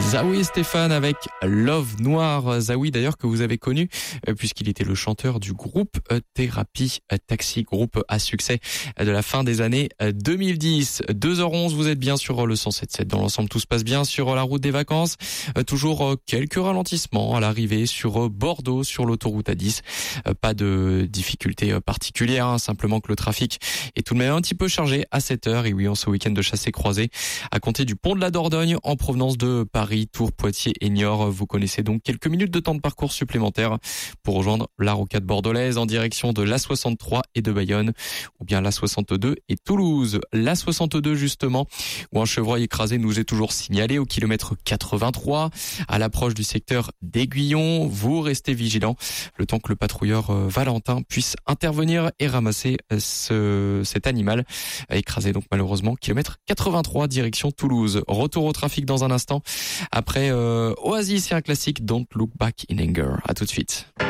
Zaouï et Stéphane avec Love Noir. Zaouï d'ailleurs que vous avez connu puisqu'il était le chanteur du groupe Thérapie Taxi, groupe à succès de la fin des années 2010. 2h11, vous êtes bien sur le 107.7. Dans l'ensemble, tout se passe bien sur la route des vacances. Toujours quelques ralentissements à l'arrivée sur Bordeaux, sur l'autoroute A10. Pas de difficultés particulières, simplement que le trafic est tout de même un petit peu chargé à 7h. Et oui, en ce week-end de chassé-croisé, à compter du pont de la Dordogne en provenance de Paris, Tours, Poitiers et Niort. Vous connaissez donc quelques minutes de temps de parcours supplémentaires pour rejoindre la rocade bordelaise en direction de l'A63 et de Bayonne, ou bien l'A62 et Toulouse. L'A62 justement, où un chevreuil écrasé nous est toujours signalé au kilomètre 83 à l'approche du secteur d'Aiguillon. Vous restez vigilants le temps que le patrouilleur Valentin puisse intervenir et ramasser cet animal écrasé donc malheureusement kilomètre 83 direction Toulouse. Retour au trafic dans un instant après Oasis et un classique Don't Look Back in Anger. À tout de suite.